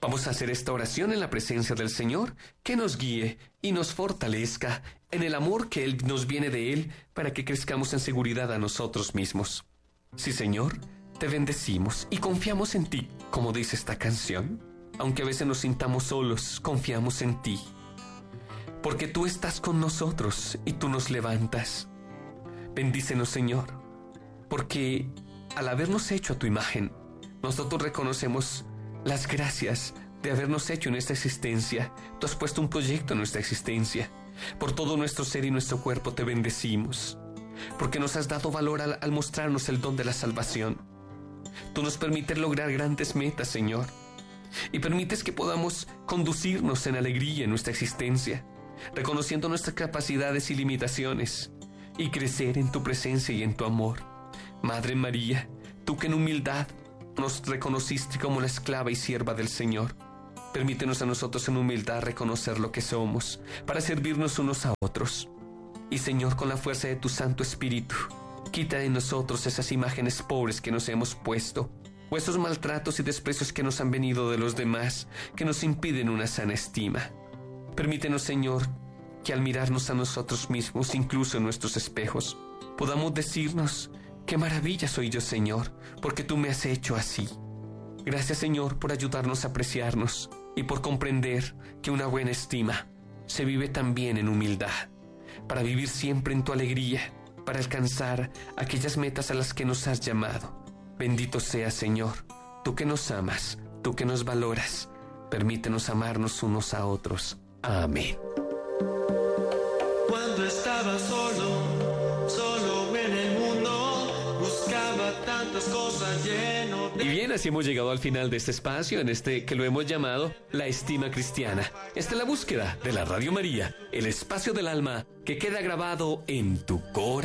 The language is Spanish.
Vamos a hacer esta oración en la presencia del Señor, que nos guíe y nos fortalezca en el amor que Él nos viene de Él para que crezcamos en seguridad a nosotros mismos. Sí, Señor, te bendecimos y confiamos en ti, como dice esta canción. Aunque a veces nos sintamos solos, confiamos en ti. Porque tú estás con nosotros y tú nos levantas. Bendícenos, Señor, porque al habernos hecho a tu imagen, nosotros reconocemos las gracias de habernos hecho en esta existencia. Tú has puesto un proyecto en nuestra existencia. Por todo nuestro ser y nuestro cuerpo te bendecimos, porque nos has dado valor al mostrarnos el don de la salvación. Tú nos permites lograr grandes metas, Señor, y permites que podamos conducirnos en alegría en nuestra existencia, reconociendo nuestras capacidades y limitaciones, y crecer en tu presencia y en tu amor. Madre María, tú que en humildad nos reconociste como la esclava y sierva del Señor, permítenos a nosotros en humildad reconocer lo que somos, para servirnos unos a otros. Y Señor, con la fuerza de tu Santo Espíritu, quita de nosotros esas imágenes pobres que nos hemos puesto, o esos maltratos y desprecios que nos han venido de los demás, que nos impiden una sana estima. Permítenos, Señor, que al mirarnos a nosotros mismos, incluso en nuestros espejos, podamos decirnos: ¡qué maravilla soy yo, Señor, porque tú me has hecho así! Gracias, Señor, por ayudarnos a apreciarnos y por comprender que una buena estima se vive también en humildad, para vivir siempre en tu alegría, para alcanzar aquellas metas a las que nos has llamado. Bendito seas, Señor, tú que nos amas, tú que nos valoras. Permítenos amarnos unos a otros. Amén. Cuando estaba solo en el mundo, buscaba tantas cosas lleno de... Y bien, así hemos llegado al final de este espacio, en este que lo hemos llamado La Estima Cristiana. Esta es la búsqueda de la Radio María, el espacio del alma que queda grabado en tu corazón.